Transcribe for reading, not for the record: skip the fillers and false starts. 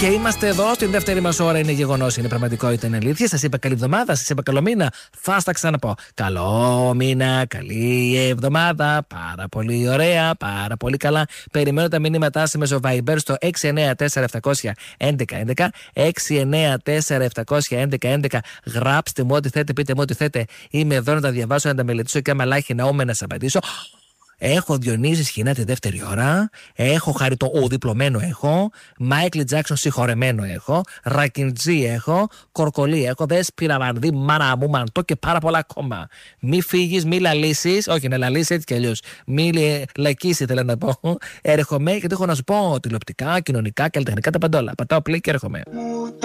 Και είμαστε εδώ στην δεύτερη μας ώρα. Είναι γεγονός, είναι πραγματικότητα, είναι αλήθεια. Σας είπα καλή εβδομάδα, σας είπα καλό μήνα. Θα στα ξαναπώ. Καλό μήνα, καλή εβδομάδα. Πάρα πολύ ωραία, πάρα πολύ καλά. Περιμένω τα μηνύματά σας μέσω Viber στο 694-711-11. 694-711-11. Γράψτε μου ό,τι θέτε, πείτε μου ό,τι θέτε. Είμαι εδώ να τα διαβάσω, να τα μελετήσω και άμα λάχει να να σας απαντήσω. Έχω Διονύση Σχοινά τη δεύτερη ώρα. Έχω Χαριτό διπλωμένο έχω. Μάικλ Τζάκσον συγχωρεμένο έχω. Ρακιντζή έχω. Κορκολί έχω. Δέσποιρα Βαρδί, μάνα μου, μαντό και πάρα πολλά ακόμα. Μη φύγεις, μη λαλήσεις. Όχι, να λαλήσεις έτσι κι αλλιώς. Μη λαϊκίσει, θέλω να πω. Έρχομαι γιατί έχω να σου πω τηλεοπτικά, κοινωνικά, καλλιτεχνικά τα παντόλα. Πατάω play και έρχομαι.